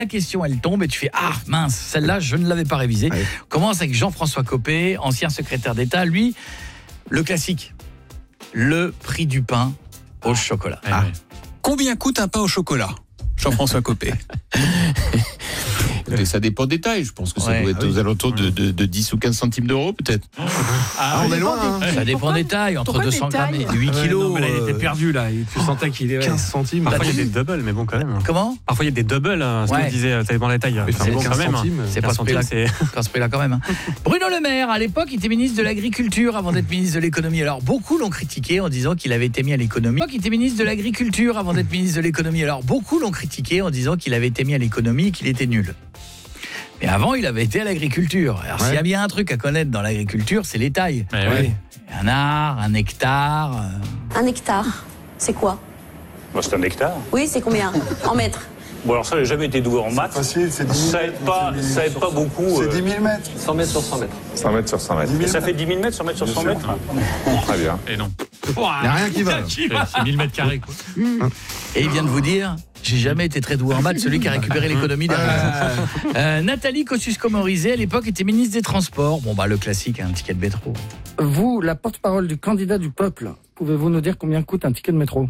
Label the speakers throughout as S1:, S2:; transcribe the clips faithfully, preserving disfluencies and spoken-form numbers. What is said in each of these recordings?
S1: La question, elle tombe et tu fais « Ah, mince, celle-là, je ne l'avais pas révisée. Ouais. » Commence avec Jean-François Copé, ancien secrétaire d'État. Lui, le classique, le prix du pain au chocolat.
S2: Ah. Combien coûte un pain au chocolat, Jean-François Copé? Ça dépend des tailles. Je pense que ça ouais, doit être oui. aux alentours de, de, de dix ou quinze centimes d'euros, peut-être.
S1: Ah, ah, on est loin. Hein. Ça dépend pourquoi, des tailles, entre deux cents grammes et huit kilos.
S3: Non, mais là, il était perdu, là. Tu sentais qu'il est quinze centimes. Parfois, il y a des doubles, mais bon, quand même.
S1: Comment?
S3: Parfois, il y a des doubles, hein, ce ouais. qu'on disait, ça dépend des tailles.
S1: Oui,
S3: c'est bon quand même. Centimes,
S1: c'est pas ce prix-là, c'est pas ce prix-là quand même. Hein. Bruno Le Maire, à l'époque, il était ministre de l'Agriculture avant d'être ministre de l'Économie. Alors, beaucoup l'ont critiqué en disant qu'il avait été mis à l'économie. Il était ministre de l'Agriculture avant d'être ministre de l'Économie. Alors, beaucoup l'ont critiqué en disant qu'il avait été mis à l'économie et qu'il était nul. Mais avant, il avait été à l'agriculture. Alors, ouais. s'il y a bien un truc à connaître dans l'agriculture, c'est les tailles.
S3: Ouais. Ouais.
S1: Un art, un hectare. Euh...
S4: Un hectare, c'est quoi?
S5: Bah, c'est un hectare.
S4: Oui, c'est combien? En mètres?
S5: Bon, alors ça, j'ai jamais été doué en maths.
S6: Facile, c'est dix mille.
S5: Ça aide pas, ça aide pas beaucoup.
S6: C'est dix mille mètres.
S5: cent mètres sur cent mètres.
S6: cent mètres sur cent mètres.
S5: Et ça fait dix mille mètres, cent mètres sur cent mètres.
S6: Très bien.
S3: Et non.
S6: Il n'y a rien qui va.
S3: C'est mille mètres carrés, quoi.
S1: Et il vient de vous dire, j'ai jamais été très doué en maths, celui qui a récupéré l'économie derrière. Euh, Nathalie Kosciusko-Morizet, à l'époque, était ministre des Transports. Bon, bah, le classique, un ticket de métro.
S7: Vous, la porte-parole du candidat du peuple, pouvez-vous nous dire combien coûte un ticket de métro?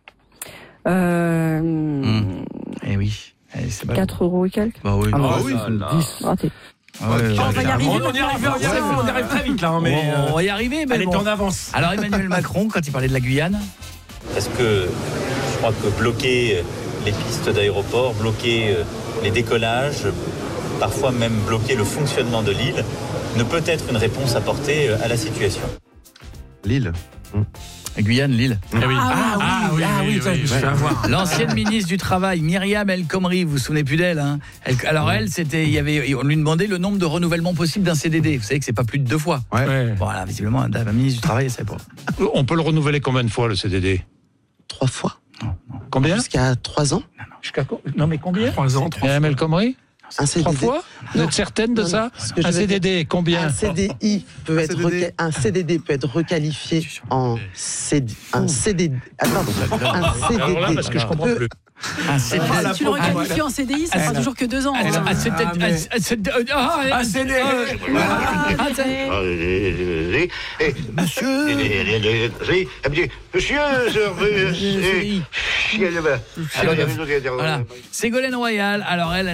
S8: Euh...
S1: Mmh. Eh oui. Eh, c'est
S8: quatre euros et quelques.
S1: Bah oui.
S7: Ah non,
S1: bah,
S7: oui. dix.
S8: Raté.
S1: Ouais, ouais,
S3: on,
S1: ouais,
S3: va y arriver,
S1: on,
S3: on y arrive, on y arrive, on y arrive très vite là. Hein, mais
S1: on, on va y arriver, mais
S3: elle
S1: bon.
S3: est en avance.
S1: Alors Emmanuel Macron, quand il parlait de la Guyane,
S9: est-ce que je crois que bloquer les pistes d'aéroport, bloquer les décollages, parfois même bloquer le fonctionnement de l'île, ne peut être une réponse apportée à la situation?
S6: L'île.
S1: La Guyane, l'île.
S3: Ah oui,
S1: ah,
S3: ah, oui, ah, oui, oui, oui, oui, oui.
S1: L'ancienne ministre du Travail, Myriam El Khomri, vous vous souvenez plus d'elle, hein? Elle, alors elle, c'était, il y avait, on lui demandait le nombre de renouvellements possibles d'un C D D. Vous savez que c'est pas plus de deux fois.
S6: Ouais.
S1: Ouais. Bon, là, visiblement, la ministre du Travail, elle savait pas.
S10: On peut le renouveler combien de fois, le C D D?
S11: Trois fois.
S1: Non, non.
S10: Combien?
S11: Jusqu'à trois ans.
S1: Non, non. Jusqu'à non, mais combien?
S3: Trois ans, trois
S10: Myriam El Khomri?
S11: Un C D D.
S10: Trois fois? Vous êtes certaine de
S11: non,
S10: ça?
S11: non,
S10: Un C D D, combien?
S11: Un C D I peut être reca... un C D D peut être requalifié en C D un C D D. Attends, un C D D.
S10: Alors là, parce que je comprends plus.
S1: Un C D D.
S12: Si tu le requalifies en C D I, ça fera toujours que deux ans.
S1: Un C D D. Un C D D. Monsieur. Monsieur. Voilà. Ségolène Royal. Alors elle.